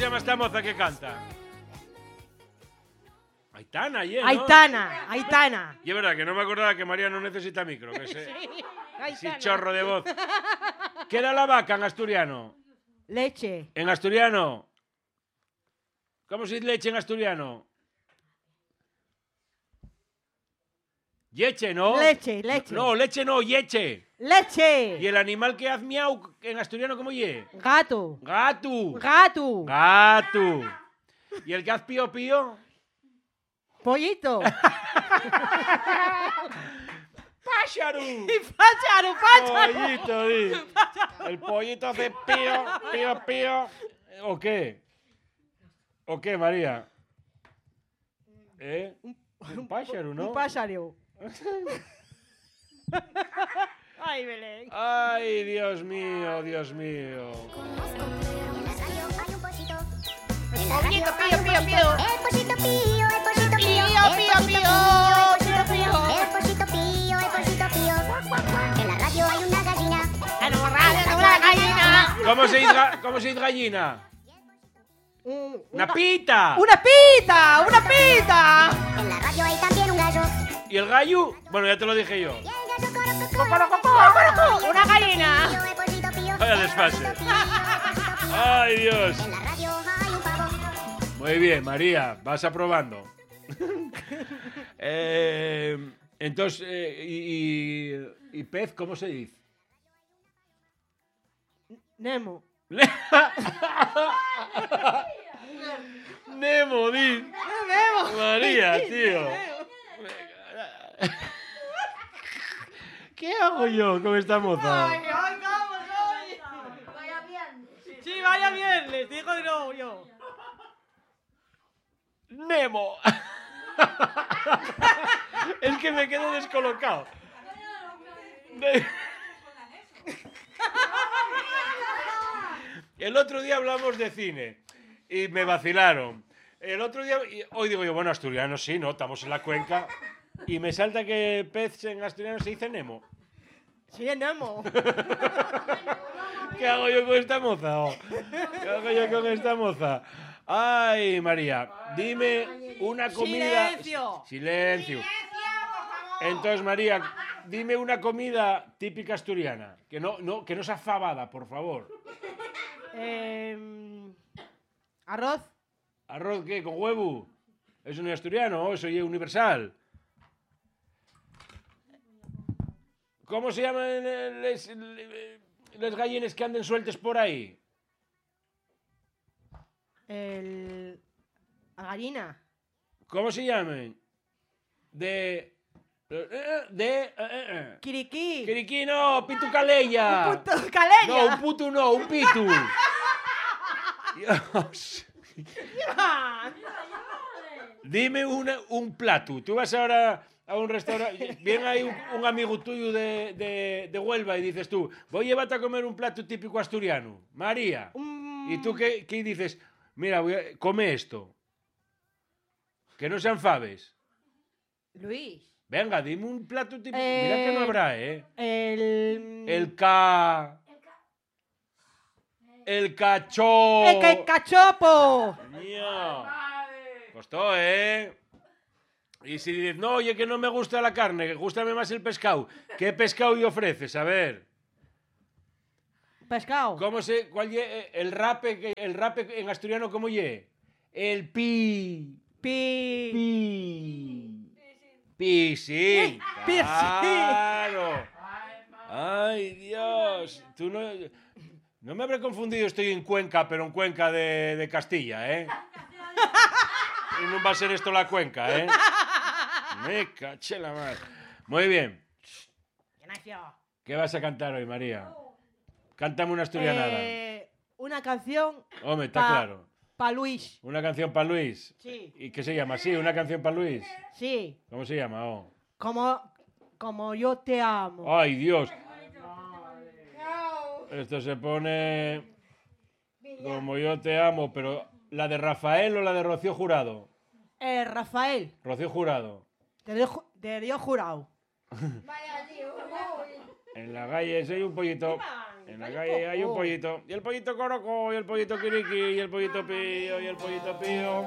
se llama esta moza que canta? Aitana, ¿no? Aitana. Y es verdad que no me acordaba que María no necesita micro. Que se... Sí, chorro de voz. ¿Qué era la vaca en asturiano? Leche. En asturiano. ¿Cómo se dice leche en asturiano? Yeche, ¿no? Leche. No, leche no, yeche. Leche. ¿Y el animal que hace miau en asturiano cómo ye? Gato. Gato. ¿Y el que hace pío pío? Pollito. ¡Pájaro! ¡Pájaro! Pollito, di. El pollito hace pío. ¿O qué? María? Un pájaro, ¿no? Un pájaro. Ay, Belén. Ay, Dios mío. El pollito pío. El pollito pío. El pollito pío. En la radio hay una gallina. En la radio hay una gallina. ¿Cómo se dice gallina? ¡Una pita! ¡Una pita! En la radio hay también un gallo. ¿Y el gallo? Bueno, ya te lo dije yo. Y el gallo corococó. ¡Una gallina! El pollito pío. Vaya desfase. ¡Ay, Dios! En la radio hay un pavo. Muy bien, María, vas aprobando. Entonces, ¿y pez cómo se dice? Nemo. Nemo, di. María, tío. ¿Qué hago yo con esta moza? Vaya viernes. Sí, vaya viernes, digo yo. Nemo. Es que me quedo descolocado. El otro día hablamos de cine y me vacilaron. El otro día, hoy digo yo, bueno, asturiano sí, ¿no? Estamos en la cuenca. Y me salta que pez en asturiano se dice Nemo. Sí, Nemo. ¿Qué hago yo con esta moza? Ay, María, dime una comida... Silencio. Entonces, María, dime una comida típica asturiana. Que no sea fabada, por favor. Arroz. ¿Arroz qué? ¿Con huevo? ¿Eso no es asturiano? ¿O eso es universal? ¿Cómo se llaman les gallines que anden sueltes por ahí? La gallina. ¿Cómo se llaman? Quiriquí. Quiriquí no, pitu caleya. Un puto caleña. No, un putu no, un pitu. Dios. Dime un plato. Tú vas ahora a un restaurante, viene ahí un amigo tuyo de Huelva y dices tú, voy a llevarte a comer un plato típico asturiano. María. ¿Y tú qué dices? Mira, come esto. Que no sean faves. Luis. Venga, dime un plato típico. Mira que no habrá, ¿eh? El cachopo. Mío. Costó, ¿eh? Y si dices, no, oye, que no me gusta la carne, que gústame más el pescado. ¿Qué pescado y ofreces? A ver. Pescado. ¿Cuál ye? El rape en asturiano, ¿cómo ye? El pi. Sí. Claro. Ay, Dios. Tú no me habré confundido, estoy en Cuenca, pero en Cuenca de Castilla, ¿eh? Y no va a ser esto la Cuenca, ¿eh? Me caché la madre. Muy bien. ¿Qué vas a cantar hoy, María? Cántame una asturianada. Una canción. Hombre, está claro. Para Luis. ¿Una canción para Luis? Sí. ¿Y qué se llama? ¿Sí? ¿Una canción para Luis? Sí. ¿Cómo se llama? Oh. Como yo te amo. ¡Ay, Dios! Esto se pone... Como yo te amo, pero ¿la de Rafael o la de Rocío Jurado? Rafael. Rocío Jurado. Te dio jurado. En la calle soy un pollito. En la calle hay un pollito. Y el pollito coroco, y el pollito quiriqui, y el pollito pío, y el pollito pío.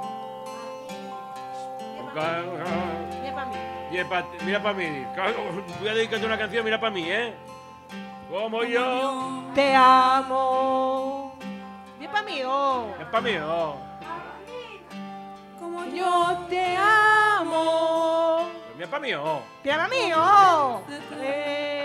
Mira para mí. Voy a dedicarte una canción, mira para mí, ¿eh? Como yo te amo. Mira para mí, oh. Es para mí, oh. Como yo te amo. Mira para mí, oh. Mira para mí, oh.